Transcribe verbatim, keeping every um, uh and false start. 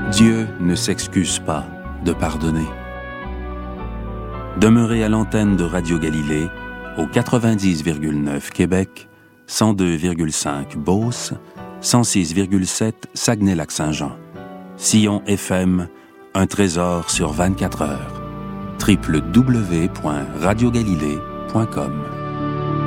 Dieu ne s'excuse pas de pardonner. Demeurez à l'antenne de Radio Galilée au quatre-vingt-dix virgule neuf Québec, cent deux virgule cinq Beauce, cent six virgule sept Saguenay-Lac-Saint-Jean. Sillon F M, un trésor sur vingt-quatre heures. w w w point radio galilée point com